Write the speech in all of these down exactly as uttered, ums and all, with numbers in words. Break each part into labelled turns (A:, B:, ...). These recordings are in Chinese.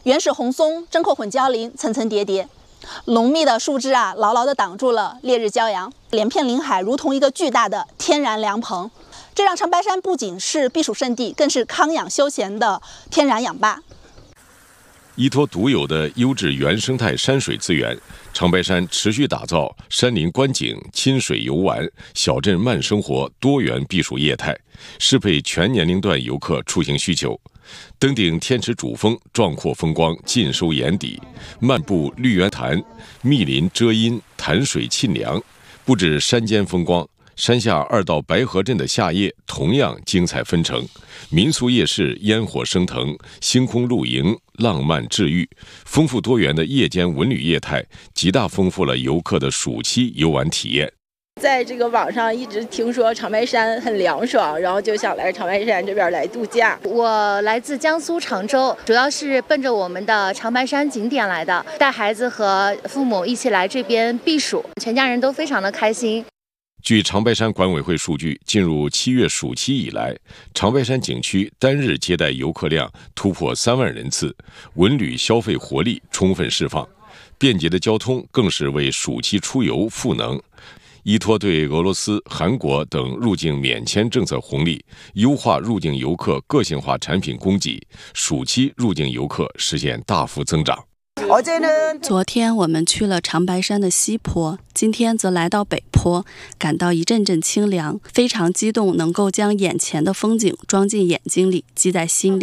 A: 原始红松、针阔混交林层层叠叠，浓密的树枝啊，牢牢地挡住了烈日骄阳，连片林海如同一个巨大的天然凉棚。这让长白山不仅是避暑胜地，更是康养休闲的天然氧吧。
B: 依托独有的优质原生态山水资源，长白山持续打造山林观景、亲水游玩、小镇慢生活多元避暑业态，适配全年龄段游客出行需求。登顶天池主峰，壮阔风光尽收眼底；漫步绿园潭，密林遮阴，潭水沁凉。不止山间风光，山下二道白河镇的夏夜同样精彩纷呈，民俗夜市烟火升腾，星空露营浪漫治愈，丰富多元的夜间文旅业态，极大丰富了游客的暑期游玩体验。
C: 在这个网上一直听说长白山很凉爽，然后就想来长白山这边来度假。
D: 我来自江苏常州，主要是奔着我们的长白山景点来的，带孩子和父母一起来这边避暑，全家人都非常的开心。
B: 据长白山管委会数据，进入七月暑期以来，长白山景区单日接待游客量突破三万人次，文旅消费活力充分释放，便捷的交通更是为暑期出游赋能。依托对俄罗斯、韩国等入境免签政策红利，优化入境游客个性化产品供给，暑期入境游客实现大幅增长。
E: 昨天我们去了长白山的西坡，今天则来到北坡，感到一阵阵清凉，非常激动，能够将眼前的风景装进眼睛里，记在心里。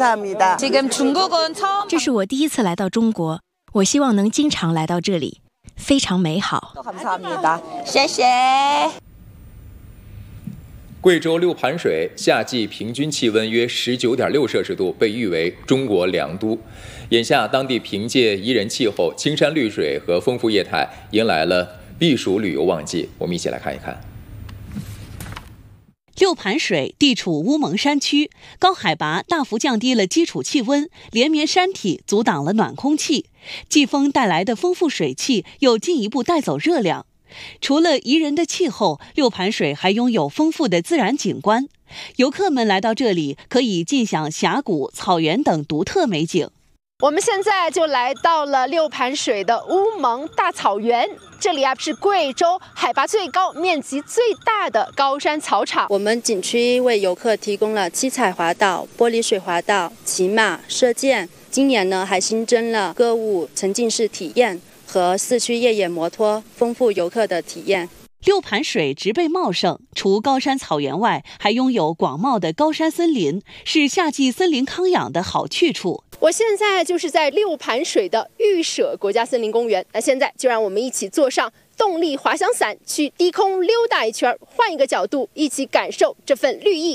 F: 这是我第一次来到中国，我希望能经常来到这里，非常美好。
C: 谢谢。
G: 贵州六盘水夏季平均气温约十九点六摄氏度，被誉为中国良都。眼下，当地凭借宜人气候、青山绿水和丰富业态，迎来了避暑旅游旺季。我们一起来看一看。
H: 六盘水地处乌蒙山区，高海拔大幅降低了基础气温，连绵山体阻挡了暖空气，季风带来的丰富水汽又进一步带走热量。除了宜人的气候，六盘水还拥有丰富的自然景观。游客们来到这里，可以尽享峡谷、草原等独特美景。
I: 我们现在就来到了六盘水的乌蒙大草原，这里啊是贵州海拔最高、面积最大的高山草场。
J: 我们景区为游客提供了七彩滑道、玻璃水滑道、骑马、射箭。今年呢，还新增了歌舞沉浸式体验和四驱越野摩托，丰富游客的体验。
H: 六盘水植被茂盛，除高山草原外，还拥有广袤的高山森林，是夏季森林康养的好去处。
I: 我现在就是在六盘水的玉舍国家森林公园，那现在就让我们一起坐上动力滑翔伞，去低空溜达一圈，换一个角度，一起感受这份绿意。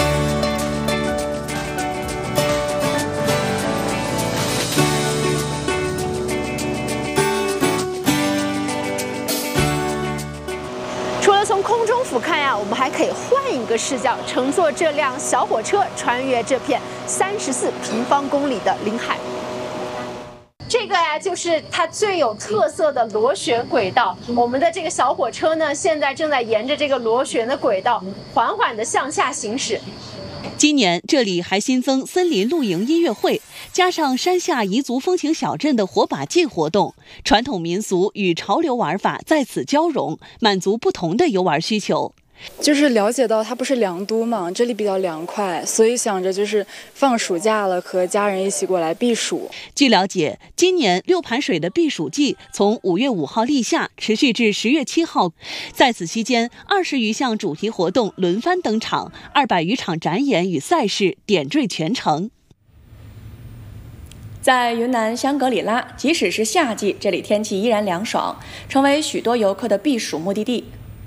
I: 除了从空中俯瞰呀、啊，我们还可以换一个视角，乘坐这辆小火车穿越这片三十四平方公里的林海。这个呀，就是它最有特色的螺旋轨道。我们的这个小火车呢，现在正在沿着这个螺旋的轨道缓缓地向下行驶。
H: 今年这里还新增森林露营音乐会，加上山下彝族风情小镇的火把祭活动，传统民俗与潮流玩法在此交融，满足不同的游玩需求。
K: 就是了解到它不是良都嘛，这里比较凉快，所以想着就是放暑假了，和家人一起过来避暑。
H: 据了解，今年六盘水的避暑季从五月五号立夏，持续至十月七号，在此期间，二十余项主题活动轮番登场，二百余场展演与赛事点缀全城。
L: 在云南香格里拉，即使是夏季，这里天气依然凉爽，成为许多游客的避暑目的地。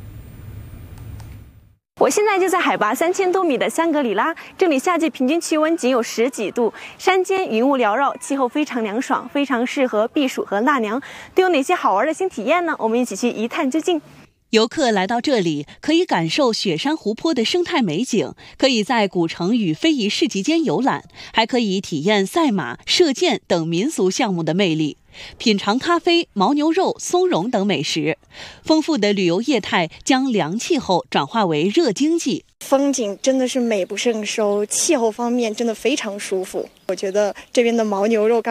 I: 我现在就在海拔三千多米的香格里拉，这里夏季平均气温仅有十几度，山间云雾缭绕，气候非常凉爽，非常适合避暑和纳凉。都有哪些好玩的新体验呢？我们一起去一探究竟。
H: 游客来到这里，可以感受雪山湖泊的生态美景，可以在古城与非遗市集间游览，还可以体验赛马、射箭等民俗项目的魅力，品尝咖啡、牦牛肉、松茸等美食。丰富的旅游业态将凉气候转化为热经济，
M: 风景真的是美不胜收，气候方面真的非常舒服。我觉得这边的牦牛肉